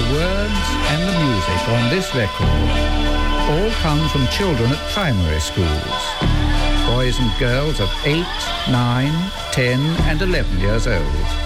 the words and the music on this record all come from children at primary schools. Boys and girls of 8, 9, 10 and 11 years old.